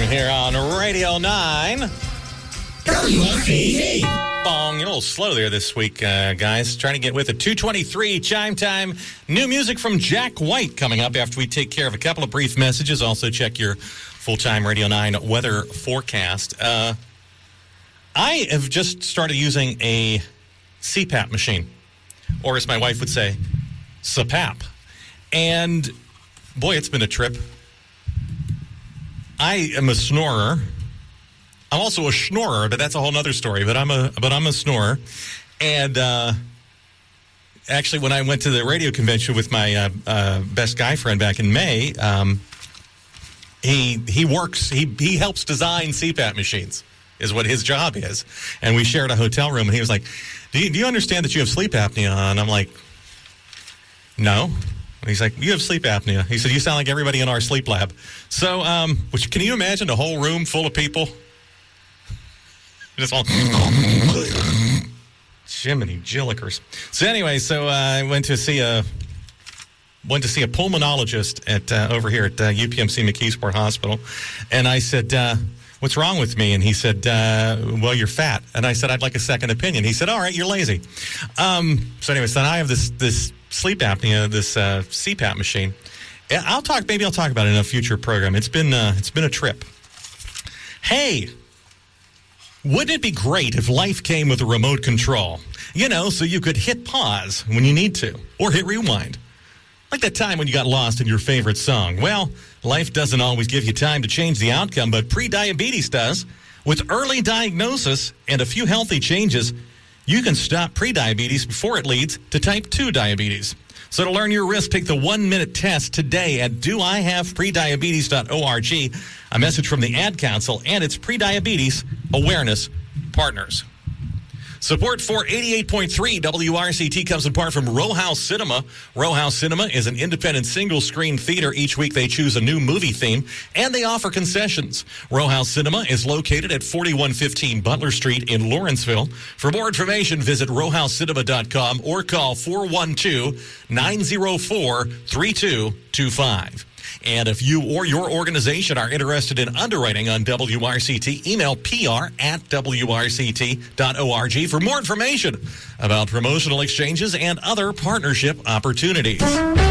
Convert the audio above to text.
morning here on Radio 9. WRCT. Bong, you're a little slow there this week, guys. Trying to get with it. 2:23 chime time. New music from Jack White coming up after we take care of a couple of brief messages. Also check your full-time Radio 9 weather forecast. I have just started using a CPAP machine, or as my wife would say, CPAP. And boy, it's been a trip. I am a snorer. I'm also a schnorrer, but that's a whole other story. But I'm a snorer. And actually, when I went to the radio convention with my best guy friend back in May, he helps design CPAP machines, is what his job is. And we shared a hotel room, and he was like, do you understand that you have sleep apnea? And I'm like, no. And he's like, you have sleep apnea. He said, you sound like everybody in our sleep lab. So, can you imagine a whole room full of people? Just all Jiminy Jillikers. So anyway, I went to see a pulmonologist at over here at UPMC McKeesport Hospital, and I said, what's wrong with me? And he said, well, you're fat. And I said, I'd like a second opinion. He said, all right, you're lazy. So anyway, so I have this sleep apnea, this CPAP machine. I'll talk about it in a future program. It's been a trip. Hey, wouldn't it be great if life came with a remote control? So you could hit pause when you need to, or hit rewind. Like that time when you got lost in your favorite song. Well, life doesn't always give you time to change the outcome, but prediabetes does. With early diagnosis and a few healthy changes, you can stop prediabetes before it leads to type 2 diabetes. So to learn your risk, take the 1-minute test today at doihaveprediabetes.org. A message from the Ad Council and its Prediabetes Awareness Partners. Support for 88.3 WRCT comes in part from Row House Cinema. Row House Cinema is an independent single-screen theater. Each week they choose a new movie theme, and they offer concessions. Row House Cinema is located at 4115 Butler Street in Lawrenceville. For more information, visit rowhousecinema.com or call 412-904-3225. And if you or your organization are interested in underwriting on WRCT, email pr@wrct.org for more information about promotional exchanges and other partnership opportunities.